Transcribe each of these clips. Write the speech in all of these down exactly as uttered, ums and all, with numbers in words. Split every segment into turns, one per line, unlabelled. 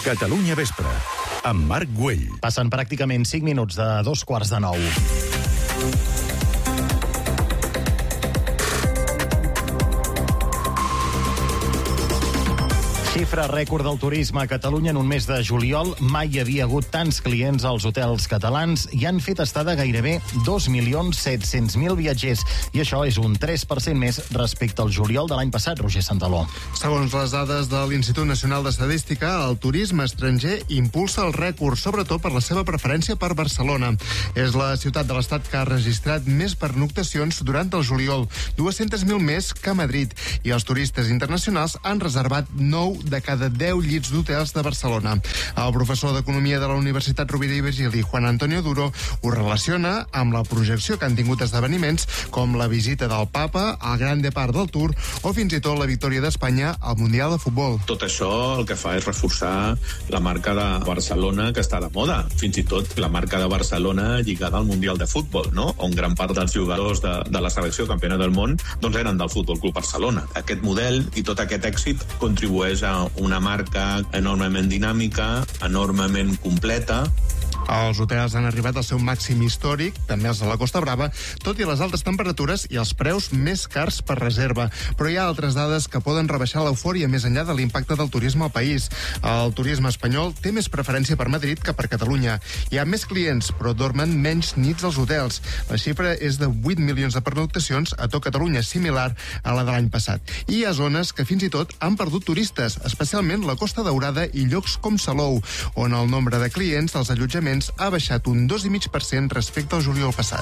Catalunya Vespre, amb Marc Güell.
Passen pràcticament cinc minuts de dos quarts de nou. Xifra rècord del turisme a Catalunya en un mes de juliol. Mai hi havia hagut tants clients als hotels catalans i han fet estada gairebé dos milions set-cents mil viatgers. I això és un tres per cent més respecte al juliol de l'any passat, Roger Santaló.
Segons les dades de l'Institut Nacional d'Estadística, el turisme estranger impulsa el rècord, sobretot per la seva preferència per Barcelona. És la ciutat de l'Estat que ha registrat més pernoctacions durant el juliol, dues-centes mil més que Madrid. I els turistes internacionals han reservat nou de cada deu llits d'hotels de Barcelona. El professor d'Economia de la Universitat Rovira i Virgili, Juan Antonio Duro, ho relaciona amb la projecció que han tingut esdeveniments com la visita del Papa, el Gran Depart del Tour o fins i tot la victòria d'Espanya al Mundial de Futbol.
Tot això el que fa és reforçar la marca de Barcelona, que està de moda. Fins i tot la marca de Barcelona lligada al Mundial de Futbol, no? On gran part dels jugadors de, de la selecció campiona del món doncs eren del Futbol Club Barcelona. Aquest model i tot aquest èxit contribueix a una marca enormement dinàmica, enormement completa.
Els hotels han arribat al seu màxim històric, també els de la Costa Brava, tot i les altes temperatures i els preus més cars per reserva. Però hi ha altres dades que poden rebaixar l'eufòria més enllà de l'impacte del turisme al país. El turisme espanyol té més preferència per Madrid que per Catalunya. Hi ha més clients, però dormen menys nits als hotels. La xifra és de vuit milions de pernoctacions a tot Catalunya, similar a la de l'any passat. I hi ha zones que fins i tot han perdut turistes, especialment la Costa Daurada i llocs com Salou, on el nombre de clients dels allotjaments ha baixat un dos coma cinc per cent respecte al juliol passat.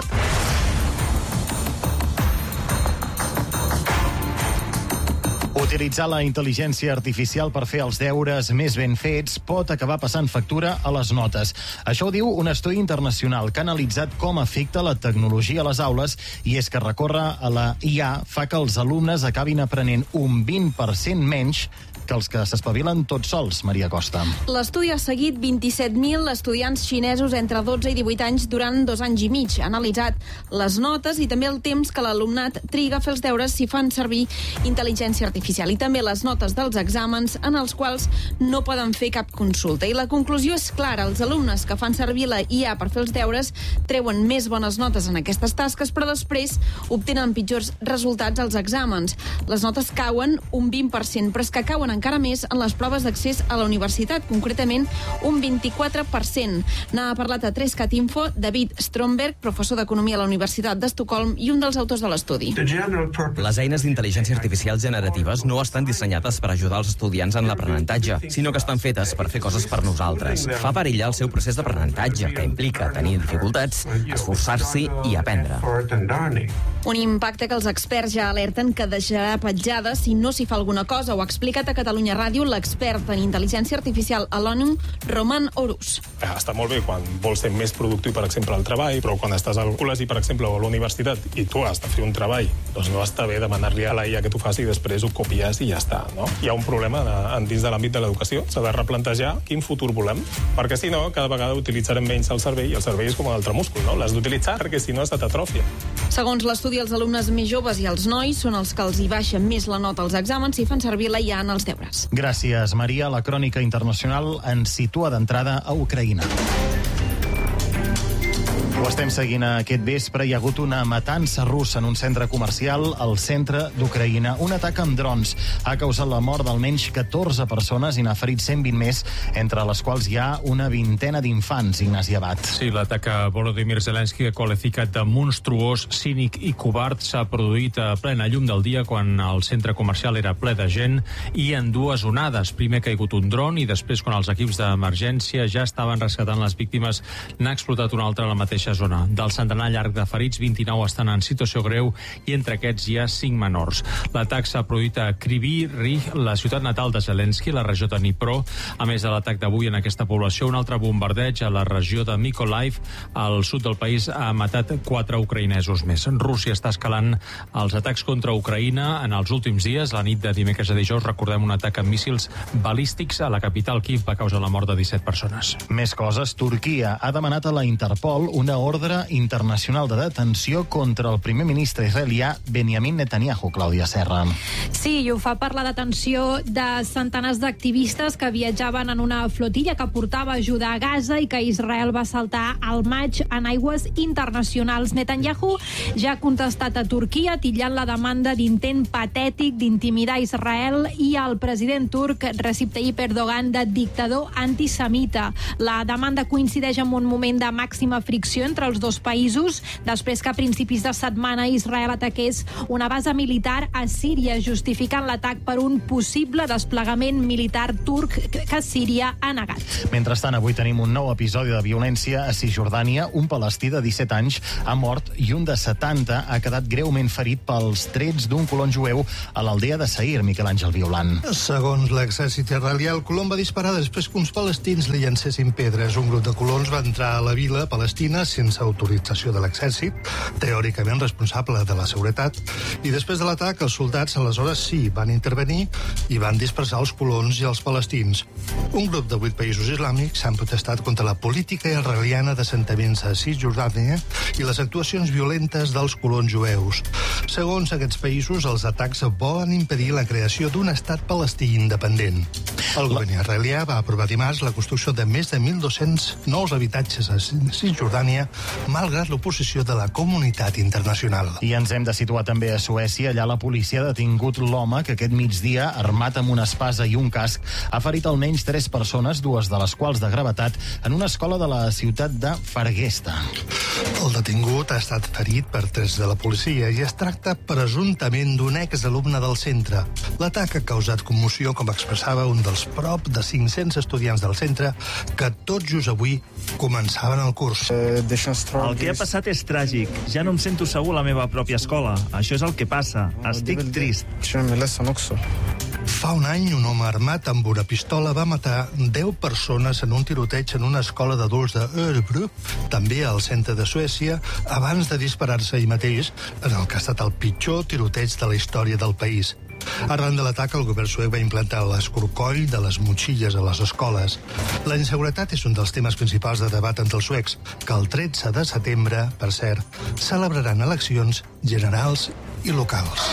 Utilitzar la intel·ligència artificial per fer els deures més ben fets pot acabar passant factura a les notes. Això ho diu un estudi internacional que ha analitzat com afecta la tecnologia a les aules, i és que recórrer a la I A fa que els alumnes acabin aprenent un vint per cent menys que els que s'espavilen tots sols, Maria Costa.
L'estudi ha seguit vint-i-set mil estudiants xinesos entre dotze i divuit anys durant dos anys i mig. Ha analitzat les notes i també el temps que l'alumnat triga a fer els deures si fan servir intel·ligència artificial, i també les notes dels exàmens en els quals no poden fer cap consulta. I la conclusió és clara: els alumnes que fan servir la I A per fer els deures treuen més bones notes en aquestes tasques, però després obtenen pitjors resultats als exàmens. Les notes cauen un vint per cent, però és que cauen encara més en les proves d'accés a la universitat, concretament un vint-i-quatre per cent. N'ha parlat a tres cat info David Stromberg, professor d'Economia a la Universitat d'Estocolm i un dels autors de l'estudi.
Les eines d'intel·ligència artificial generatives no estan dissenyades per ajudar els estudiants en l'aprenentatge, sinó que estan fetes per fer coses per nosaltres. Fa perillar el seu procés d'aprenentatge, que implica tenir dificultats, esforçar-s'hi i aprendre.
Un impacte que els experts ja alerten que deixarà petjada si no s'hi fa alguna cosa. Ho ha explicat a Catalunya Ràdio l'expert en intel·ligència artificial a l'ONU, Roman Orus.
Està molt bé quan vols ser més productiu, per exemple, al treball, però quan estàs al col·legi, per exemple, o a la universitat, i tu has de fer un treball, doncs no està bé demanar-li a la I A que t'ho faci i després ho copies i ja està, no? Hi ha un problema de, dins de l'àmbit de l'educació. S'ha de replantejar quin futur volem, perquè si no, cada vegada utilitzarem menys el cervell, i el cervell és com un altre múscul, no? L'has d'utilitzar perquè si no has de t'atròfia.
Segons l'estudi, els alumnes més joves i els nois són els que els hi baixa més la nota als exàmens si fan servir la I A en els deures.
Gràcies, Maria. La crònica internacional ens situa d'entrada a Ucraïna. Ho estem seguint aquest vespre. Hi ha hagut una matança russa en un centre comercial al centre d'Ucraïna. Un atac amb drons ha causat la mort d'almenys catorze persones i n'ha ferit cent vint més, entre les quals hi ha una vintena d'infants, Ignasi Abad.
Sí, l'atac a Volodymyr Zelensky, qualificat de monstruós, cínic i covard, s'ha produït a plena llum del dia quan el centre comercial era ple de gent i en dues onades. Primer ha caigut un dron i després, quan els equips d'emergència ja estaven rescatant les víctimes, n'ha explotat un altre a la mateixa zona. Del centenar llarg de ferits, vint-i-nou estan en situació greu i entre aquests hi ha cinc menors. L'atac s'ha produït a Kryvyi Rih, la ciutat natal de Zelensky, la regió de Dnipro. A més de l'atac d'avui en aquesta població, un altre bombardeig a la regió de Mykolaiv, al sud del país, ha matat quatre ucraïnesos més. Rússia està escalant els atacs contra Ucraïna en els últims dies. La nit de dimecres a dijous, recordem un atac amb míssils balístics a la capital Kíev, va causar la mort de disset persones.
Més coses. Turquia ha demanat a la Interpol una ordre internacional de detenció contra el primer ministre israelià Benjamin Netanyahu, Clàudia Serra.
Sí, i ho fa per la detenció de centenars d'activistes que viatjaven en una flotilla que portava ajuda a Gaza i que Israel va saltar al maig en aigües internacionals. Netanyahu ja ha contestat a Turquia titllant la demanda d'intent patètic d'intimidar Israel i el president turc Recep Tayyip Erdogan de dictador antisemita. La demanda coincideix amb un moment de màxima fricció entre els dos països després que a principis de setmana Israel ataqués una base militar a Síria, justificant l'atac per un possible desplegament militar turc que Síria ha negat.
Mentrestant, avui tenim un nou episodi de violència a Cisjordània. Un palestí de disset anys ha mort i un de setanta ha quedat greument ferit pels trets d'un colon jueu a l'aldea de Saïr, Miquel Àngel Violant.
Segons l'exèrcit israelià, el colon va disparar després que uns palestins li llancessin pedres. Un grup de colons va entrar a la vila palestina sense autorització de l'exèrcit, teòricament responsable de la seguretat, i després de l'atac els soldats aleshores sí van intervenir i van dispersar els colons i els palestins. Un grup de vuit països islàmics han protestat contra la política israeliana d'assentaments a Cisjordània i les actuacions violentes dels colons jueus. Segons aquests països, els atacs volen impedir la creació d'un estat palestí independent. El govern israelià va aprovar dimarts la construcció de més de mil dos-cents nous habitatges a Cisjordània, malgrat l'oposició de la comunitat internacional.
I ens hem de situar també a Suècia. Allà la policia ha detingut l'home que aquest migdia, armat amb una espasa i un casc, ha ferit almenys tres persones, dues de les quals de gravetat, en una escola de la ciutat de Fargesta.
El detingut ha estat ferit per tres de la policia i es tracta presumptament d'un exalumne del centre. L'atac ha causat commoció, com expressava un dels prop de cinc-cents estudiants del centre que tot just avui començaven el curs.
El que ha passat és tràgic. Ja no em sento segur a la meva pròpia escola. Això és el que passa. Estic trist.
Fa un any, un home armat amb una pistola va matar deu persones en un tiroteig en una escola d'adults de Örebro, també al centre de Suècia, abans de disparar-se ell mateix en el que ha estat el pitjor tiroteig de la història del país. Arran de l'atac, el govern suec va implantar l'escorcoll de les motxilles a les escoles. La inseguretat és un dels temes principals de debat entre els suecs, que el tretze de setembre, per cert, celebraran eleccions generals i locals.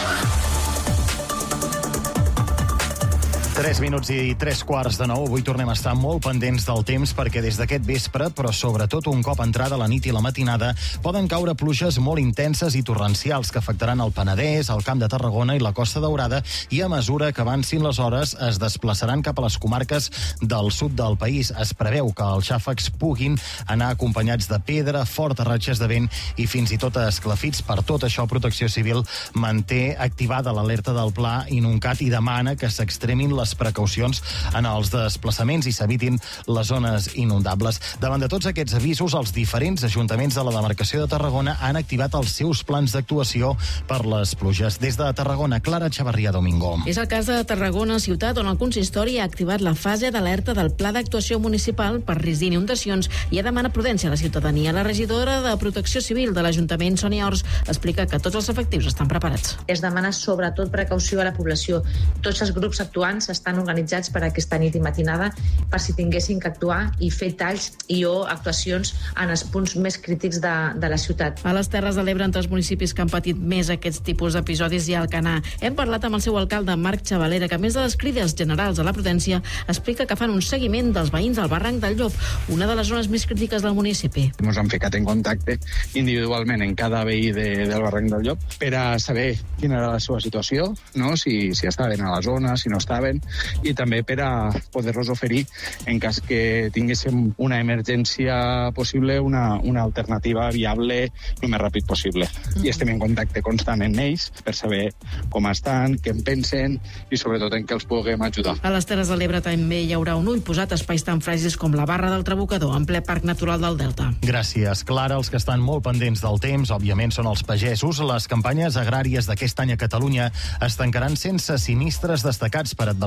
Tres minuts i tres quarts de nou. Avui tornem a estar molt pendents del temps perquè des d'aquest vespre, però sobretot un cop entrada la nit i la matinada, poden caure pluges molt intenses i torrencials que afectaran el Penedès, el Camp de Tarragona i la Costa Daurada, i a mesura que avancin les hores es desplaçaran cap a les comarques del sud del país. Es preveu que els xàfecs puguin anar acompanyats de pedra, fortes ratxes de vent i fins i tot esclafits. Per tot això, Protecció Civil manté activada l'alerta del Pla Inuncat i demana que s'extremin les precaucions en els desplaçaments i s'evitin les zones inundables. Davant de tots aquests avisos, els diferents ajuntaments de la demarcació de Tarragona han activat els seus plans d'actuació per les pluges. Des de Tarragona, Clara Chavarria Domingo.
És el cas de Tarragona ciutat, on el consistori ha activat la fase d'alerta del Pla d'Actuació Municipal per risc d'inundacions i ha demanat prudència a la ciutadania. La regidora de Protecció Civil de l'Ajuntament, Sònia Ors, explica que tots els efectius estan preparats.
Es demana sobretot precaució a la població. Tots els grups actuants estan organitzats per aquesta nit i matinada per si tinguessin que actuar i fer talls i o actuacions en els punts més crítics de, de la ciutat.
A les Terres de l'Ebre, entre els municipis que han patit més aquests tipus d'episodis, hi ha Alcanar. Hem parlat amb el seu alcalde, Marc Xavalera, que a més de les crides generals a la prudència, explica que fan un seguiment dels veïns del barranc del Llop, una de les zones més crítiques del municipi.
Ens han ficat en contacte individualment en cada veí de, del barranc del Llop per a saber quina era la seva situació, no? si, si estaven a la zona, si no estaven, i també per a poder-los oferir, en cas que tinguéssim una emergència possible, una, una alternativa viable el més ràpid possible. Mm-hmm. I estem en contacte constant amb ells per saber com estan, què en pensen i sobretot en què els puguem ajudar.
A les Terres de l'Ebre també hi haurà un ull posat a espais tan fràgils com la Barra del Trabucador, en ple Parc Natural del Delta.
Gràcies, Clara. Els que estan molt pendents del temps, òbviament, són els pagesos. Les campanyes agràries d'aquest any a Catalunya es tancaran sense sinistres destacats per advertir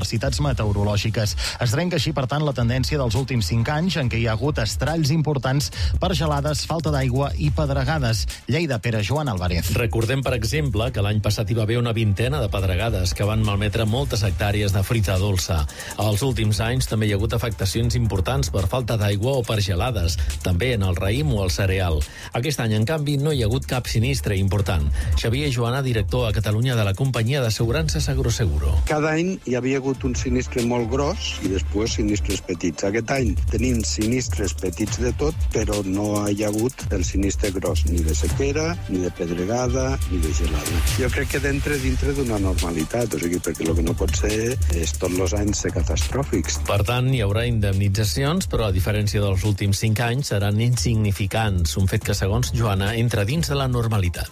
adversitats meteorològiques. Es trenca així, per tant, la tendència dels últims cinc anys en què hi ha hagut estralls importants per gelades, falta d'aigua i pedregades. Lleida, Pere Joan Álvarez.
Recordem, per exemple, que l'any passat hi va haver una vintena de pedregades que van malmetre moltes hectàrees de fruita dolça. Als últims anys també hi ha hagut afectacions importants per falta d'aigua o per gelades, també en el raïm o el cereal. Aquest any, en canvi, no hi ha hagut cap sinistre important. Xavier Joana, director a Catalunya de la companyia d'assegurances Agroseguro.
Cada any hi havia hagut un sinistre molt gros i després sinistres petits. Aquest any tenim sinistres petits de tot, però no hi ha hagut el sinistre gros, ni de sequera, ni de pedregada, ni de gelada. Jo crec que d'entre dintre d'una normalitat, o sigui, perquè el que no pot ser és tots els anys ser catastròfics.
Per tant, hi haurà indemnitzacions, però a diferència dels últims cinc anys seran insignificants, un fet que, segons Joana, entra dins de la normalitat.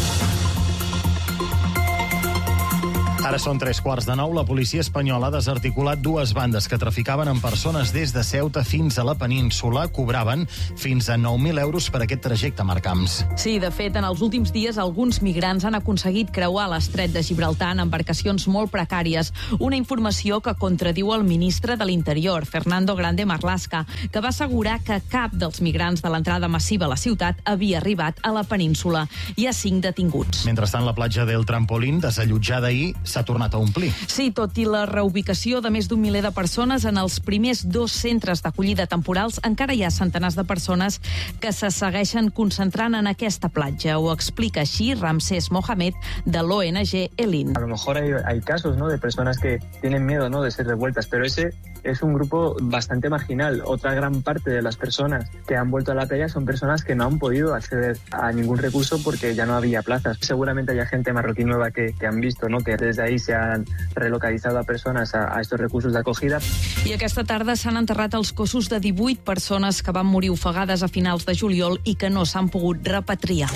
Ara són tres quarts de nou. La policia espanyola ha desarticulat dues bandes que traficaven amb persones des de Ceuta fins a la península. Cobraven fins a nou mil euros per aquest trajecte, Marc Camps.
Sí, de fet, en els últims dies alguns migrants han aconseguit creuar l'estret de Gibraltar en embarcacions molt precàries. Una informació que contradiu el ministre de l'Interior, Fernando Grande Marlaska, que va assegurar que cap dels migrants de l'entrada massiva a la ciutat havia arribat a la península. Hi ha cinc detinguts.
Mentrestant, la platja del Trampolín, desallotjada ahir, s'ha tornat a omplir.
Sí, tot i la reubicació de més d'un miler de persones en els primers dos centres d'acollida temporals, encara hi ha centenars de persones que se segueixen concentrant en aquesta platja. Ho explica així Ramsés Mohamed, de l'O N G Elin.
A lo mejor hay, hay casos, ¿no?, de personas que tienen miedo, ¿no?, de ser devueltas, pero ese es un grupo bastante marginal. Otra gran parte de las personas que han vuelto a la playa son personas que no han podido acceder a ningún recurso porque ya no había plazas. Seguramente haya gente marroquí nueva que, que han visto, ¿no?, que desde ahí se han relocalizado a personas a, a estos recursos de acogida.
I aquesta tarda s'han enterrat els cossos de divuit persones que van morir ofegades a finals de juliol i que no s'han pogut repatriar.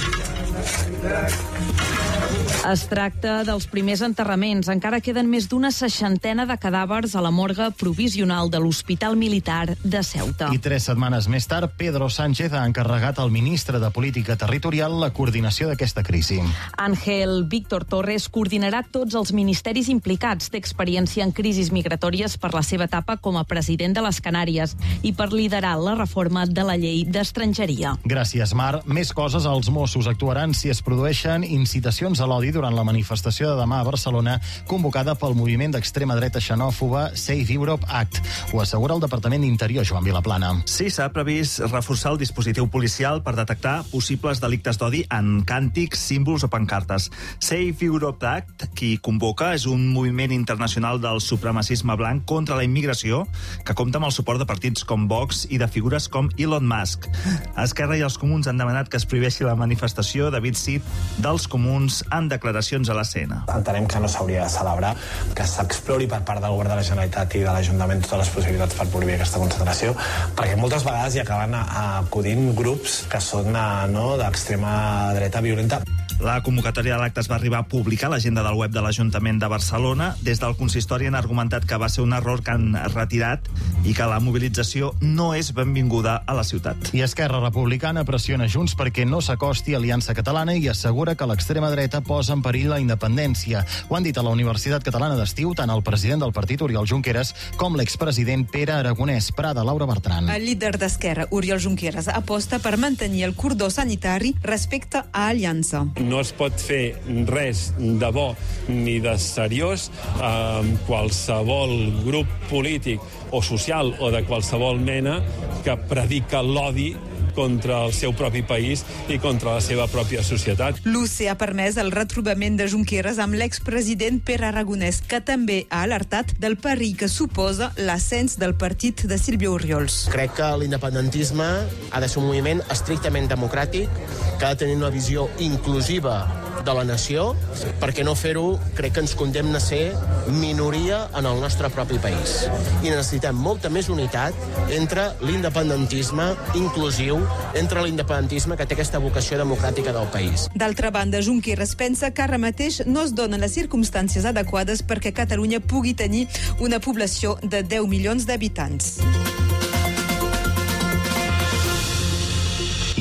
Es tracta dels primers enterraments. Encara queden més d'una seixantena de cadàvers a la morgue provisional de l'Hospital Militar de Ceuta.
I tres setmanes més tard, Pedro Sánchez ha encarregat al ministre de Política Territorial la coordinació d'aquesta crisi.
Ángel Víctor Torres coordinarà tots els ministeris implicats. Té experiència en crisis migratòries per la seva etapa com a president de les Canàries i per liderar la reforma de la llei d'estrangeria.
Gràcies, Mar. Més coses. Els Mossos actuaran si es produeixen incitacions a l'odi durant la manifestació de demà a Barcelona convocada pel moviment d'extrema dreta xenòfoba Save Europe Act. Ho assegura el Departament d'Interior, Joan Vilaplana.
Sí, s'ha previst reforçar el dispositiu policial per detectar possibles delictes d'odi en càntics, símbols o pancartes. Save Europe Act, qui convoca, és un moviment internacional del supremacisme blanc contra la immigració que compta amb el suport de partits com Vox i de figures com Elon Musk. Esquerra i els Comuns han demanat que es prohibeixi la manifestació. David Cid, dels Comuns, han declaracions a l'escena.
Entenem que no s'hauria de celebrar, que s'explori per part del govern de la Generalitat i de l'Ajuntament totes les possibilitats per prohibir aquesta concentració, perquè moltes vegades hi acaben acudint grups que són no, d'extrema dreta violenta.
La convocatòria de l'acte es va arribar a publicar a l'agenda del web de l'Ajuntament de Barcelona. Des del consistori han argumentat que va ser un error que han retirat i que la mobilització no és benvinguda a la ciutat.
I Esquerra Republicana pressiona Junts perquè no s'acosti a Aliança Catalana i assegura que l'extrema dreta posa en perill la independència. Ho han dit a la Universitat Catalana d'Estiu tant el president del partit, Oriol Junqueras, com l'expresident Pere Aragonès. Prada, Laura Bertran.
El líder d'Esquerra, Oriol Junqueras, aposta per mantenir el cordó sanitari respecte a Aliança.
No es pot fer res de bo ni de seriós amb qualsevol grup polític o social o de qualsevol mena que predica l'odi contra el seu propi país i contra la seva pròpia societat.
L'U C ha permès el retrobament de Junqueras amb l'expresident Pere Aragonès, que també ha alertat del perill que suposa l'ascens del partit de Sílvia Orriols.
Crec que l'independentisme ha de ser un moviment estrictament democràtic, que ha de tenir una visió inclusiva de la nació, perquè no fer-ho crec que ens condemna a ser minoria en el nostre propi país. I necessitem molta més unitat entre l'independentisme inclusiu, entre l'independentisme que té aquesta vocació democràtica del país.
D'altra banda, Junqueras pensa que ara mateix no es donen les circumstàncies adequades perquè Catalunya pugui tenir una població de deu milions d'habitants.
I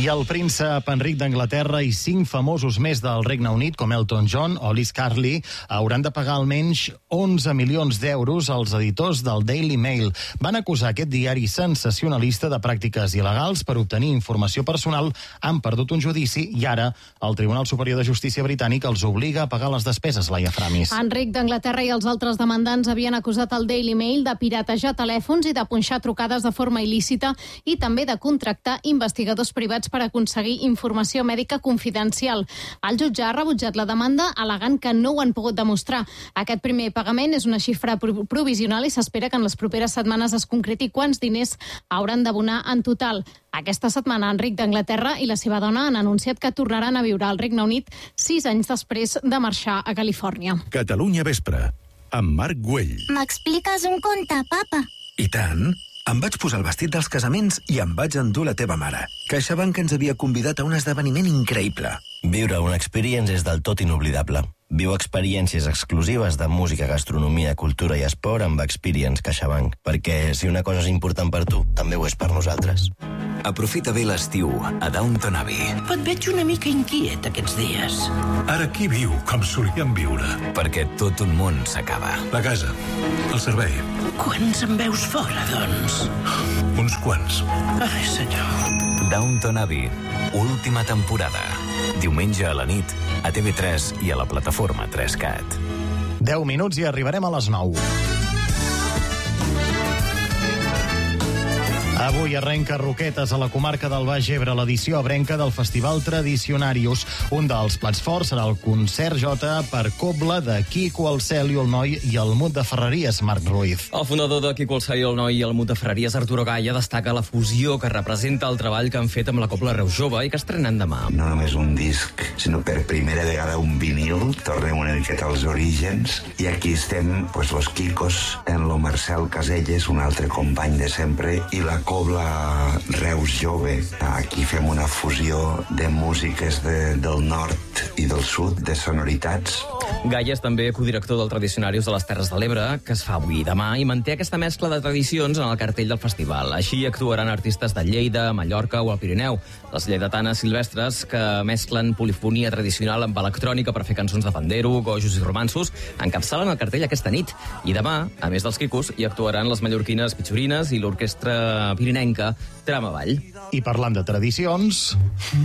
I el príncep Enric d'Anglaterra i cinc famosos més del Regne Unit, com Elton John o Liz Carley, hauran de pagar almenys onze milions d'euros als editors del Daily Mail. Van acusar aquest diari sensacionalista de pràctiques il·legals per obtenir informació personal, han perdut un judici i ara el Tribunal Superior de Justícia britànic els obliga a pagar les despeses, Laia Framis.
Enric d'Anglaterra i els altres demandants havien acusat el Daily Mail de piratejar telèfons i de punxar trucades de forma il·lícita i també de contractar investigadors privats per aconseguir informació mèdica confidencial. El jutge ha rebutjat la demanda al·legant que no ho han pogut demostrar. Aquest primer pagament és una xifra provisional i s'espera que en les properes setmanes es concreti quants diners hauran d'abonar en total. Aquesta setmana, Enric d'Anglaterra i la seva dona han anunciat que tornaran a viure al Regne Unit sis anys després de marxar a Califòrnia.
Catalunya Vespre, amb Marc Güell.
M'expliques un conte, papa?
I tant. Em vaig posar el vestit dels casaments i em vaig endur la teva mare. CaixaBank ens havia convidat a un esdeveniment increïble.
Viure una experience és del tot inoblidable. Viu experiències exclusives de música, gastronomia, cultura i esport amb Experience CaixaBank. Perquè si una cosa és important per tu, també ho és per nosaltres.
Aprofita bé l'estiu a Downton Abbey.
Et veig una mica inquiet aquests dies.
Ara qui viu com solíem viure? Perquè tot un món s'acaba. La casa, el servei.
Quants en veus fora, doncs?
Uns quants.
Ai, senyor.
Downton Abbey, última temporada. Diumenge a la nit, a T V tres i a la plataforma tres cat.
deu minuts i arribarem a les nou. Avui arrenca Roquetes a la comarca del Baix Ebre, l'edició ebrenca del Festival Tradicionarius. Un dels plats forts serà el concert J per Cobla de Quico, el Celi, el Noi i el Mut de Ferreries, Marc Ruiz.
El fundador de Quico, el Celi, el Noi i el Mut de Ferreries, Arturo Gaya, destaca la fusió que representa el treball que han fet amb la Cobla Reus Jove i que estrenen demà.
No només un disc, sinó per primera vegada un vinil. Tornem una miqueta als orígens. I aquí estem, pues, los Quicos, en lo Marcel Caselles, un altre company de sempre, i la Cobla Reus Jove. Aquí fem una fusió de músiques de, del nord i del sud, de sonoritats.
Gaya és també codirector del Tradicionarius de les Terres de l'Ebre, que es fa avui i demà, i manté aquesta mescla de tradicions en el cartell del festival. Així actuaran artistes de Lleida, Mallorca o el Pirineu. Les lleidatanes silvestres que mesclen polifonia tradicional amb electrònica per fer cançons de pandero, gojos i romanços, encapçalen el cartell aquesta nit. I demà, a més dels Quicos, hi actuaran les mallorquines Pitxorines i l'orquestra pirinenca Tram Avall.
I parlant de tradicions...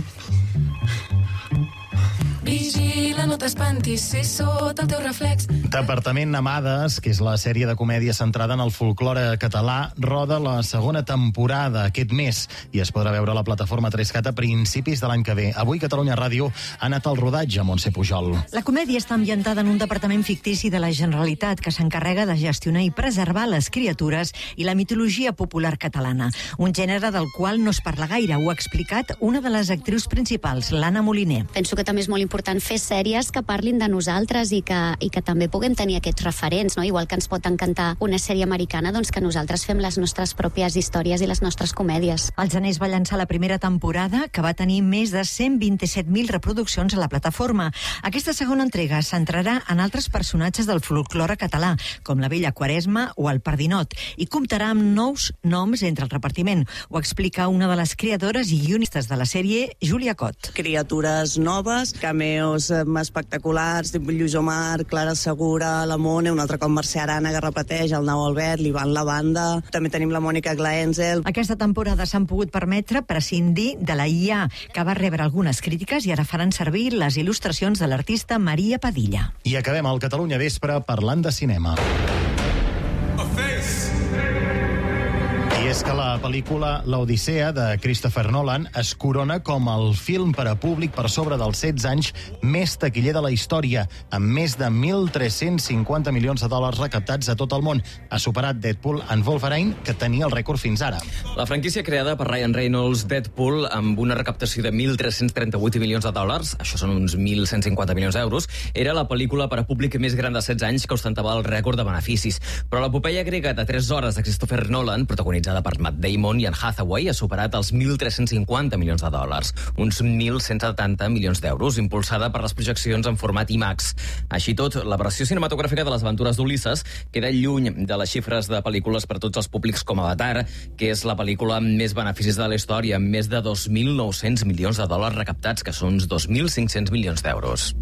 Vigila, no t'espantis, si sota el teu reflex...
Departament Amades, que és la sèrie de comèdia centrada en el folklore català, roda la segona temporada aquest mes i es podrà veure a la plataforma tres cat a principis de l'any que ve. Avui Catalunya Ràdio ha anat al rodatge, Montse Pujol.
La comèdia està ambientada en un departament fictici de la Generalitat que s'encarrega de gestionar i preservar les criatures i la mitologia popular catalana, un gènere del qual no es parla gaire. Ho ha explicat una de les actrius principals, l'Anna Moliner.
Penso que també és molt important fer sèries que parlin de nosaltres i que, i que també puguem tenir aquests referents, no? Igual que ens pot encantar una sèrie americana, doncs que nosaltres fem les nostres pròpies històries i les nostres comèdies.
Els Anells va llançar la primera temporada, que va tenir més de cent vint-i-set mil reproduccions a la plataforma. Aquesta segona entrega es centrarà en altres personatges del folklore català, com la Vella Quaresma o el Pardinot, i comptarà amb nous noms entre el repartiment. Ho explica una de les creadores i guionistes de la sèrie, Júlia Cot.
Criatures noves, cameos espectaculars, Lluís Omar, Clara Segura, la Mone, un altre cop Mercè Arana, que repeteix, el Nau Albert, l'Ivan Lavanda, també tenim la Mònica Glaenzel.
Aquesta temporada s'han pogut permetre prescindir de la I A, que va rebre algunes crítiques i ara faran servir les il·lustracions de l'artista Maria Padilla.
I acabem el Catalunya Vespre parlant de cinema. I és que la pel·lícula L'Odissea de Christopher Nolan es corona com el film per a públic per sobre dels setze anys més taquiller de la història, amb més de mil tres-cents cinquanta milions de dòlars recaptats a tot el món. Ha superat Deadpool and Wolverine, que tenia el rècord fins ara.
La franquícia creada per Ryan Reynolds, Deadpool, amb una recaptació de mil tres-cents trenta-vuit milions de dòlars, això són uns mil cent cinquanta milions d'euros, era la pel·lícula per a públic més gran de setze anys que ostentava el rècord de beneficis. Però l'epopeia grega de tres hores de Christopher Nolan, protagonitzada interpretada per Matt Damon i Anne Hathaway, ha superat els mil tres-cents cinquanta milions de dòlars, uns mil cent setanta milions d'euros, impulsada per les projeccions en format IMAX. Així tot, la versió cinematogràfica de les aventures d'Ulisses queda lluny de les xifres de pel·lícules per tots els públics com Avatar, que és la pel·lícula amb més beneficis de la història, amb més de dos mil nou-cents milions de dòlars recaptats, que són uns dos mil cinc-cents milions d'euros.